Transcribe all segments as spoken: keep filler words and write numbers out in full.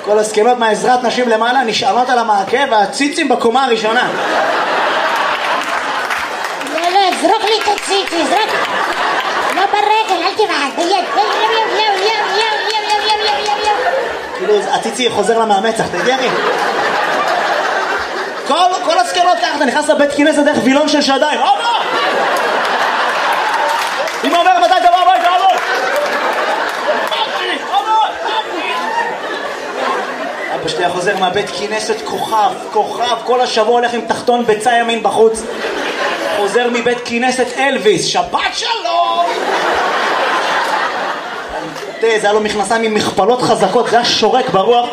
כל הסקנות מהעזרת נשים למעלה נשענות על המעקה והציצים בקומה הראשונה. לא, לא, זרוק לי את הציצי, זרוק. לא ברגל, אל תבעט, ביד. יו, יו, יו, יו, יו, יו, יו, יו, יו, יו. כאילו, הציצי חוזר למאמצח, תגיע לי? כל, כל הסקנות ככה, אתה נכנס לבית כינס דרך וילון של שדיים. אבא! אמא אומר, מתי דבר הביתה, אבא? אבא שלי חוזר מהבית כינסת כוכב, כוכב, כל השבוע הולך עם תחתון ביצה ימין בחוץ. חוזר מבית כינסת אלוויס, שבת שלום! תראה, זה היה לו מכנסיים עם מכפלות חזקות, זה היה שורק ברוח.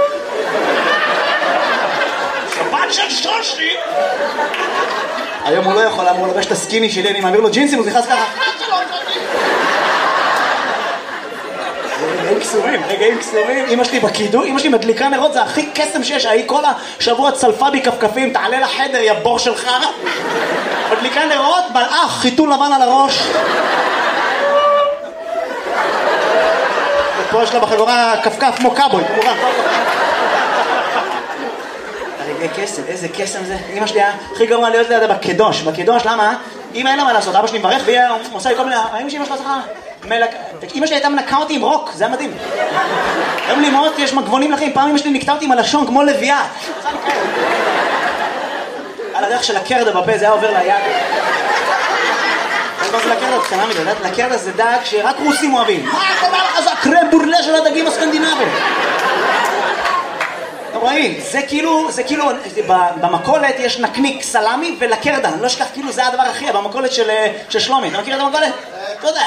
שבת של שושי! היום הוא לא יכול, הוא לובש את הסקיני שלי, אני מעביר לו ג'ינסים, הוא נכנס ככה. רגעים קסומים, רגעים קסומים. אמא שלי בקידום, אמא שלי מדליקה נרות, זה הכי קסם שיש. היא כל השבוע צלפה בי כפכפים, תעלה לחדר, יא בור שלך. מדליקה נרות, מלאך, חיתול לבן על הראש. ופה יש לה בחגורה כפכף כמו קאבוי, כמובן. רגעי קסם, איזה קסם זה. אמא שלי היה הכי גרוע להיות לידה בקדוש. בקדוש, למה? אמא אין לה מה לעשות, אבא שלי מברך והיא עושה לי כל מיני... אמא שלי שלה מלק... אמא שלי הייתה מנקה אותי עם רוק, זה היה מדהים. היום לי מאוד, יש מגבונים לכם, פעם אמא שלי נקטה אותי עם הלשון כמו לביאה. על הדרך של הקרדה בפה, זה היה עובר ליד. מה זה לקרדה? קטנה מדי, לקרדה זה דג שרק רוסים אוהבים. מה אתה אומר לך? זה הקרם בורלה של הדגים הסקנדינבים. אתה רואים, זה כאילו, זה כאילו, במקולת יש נקניק סלמי ולקרדה, אני לא אשכח, כאילו זה הדבר הכי, במקולת של שלומי, אתה מכיר את המקולת? תודה.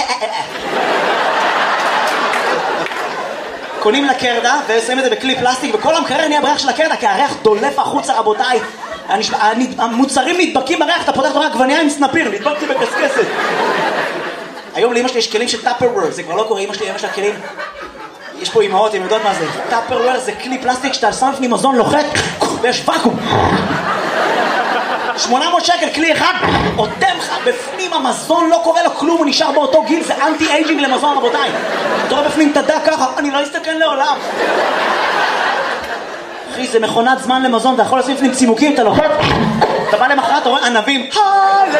קונים לקרדה ושמים את זה בכלי פלסטיק, וכל המקרר נהיה בריח של הקרדה, כי הריח דולף החוצה, רבותיי. המוצרים נדבקים בריח, אתה פותח רק עגבנייה עם סנפיר, נדבקתי בקסקסת. היום לאמא שלי יש כלים של טאפרוור, זה כבר לא קורה, אמא שלי, אמא שלה כלים. יש פה אמהות, הן יודעות מה זה. טאפרוור זה כלי פלסטיק שאתה שם לפני מזון לוחת ויש ואקום. שמונה מאות שקל, כלי אחד, עותם לך בפנים המזון, לא קורה לו כלום, הוא נשאר באותו גיל, זה אנטי אייג'ינג למזון, רבותיי. אתה רואה בפנים תדע ככה, אני לא אסתכן לעולם. אחי, זה מכונת זמן למזון, אתה יכול לשים לפנים צימוקים, אתה לוחת, אתה בא למחרת, אתה רואה ענבים,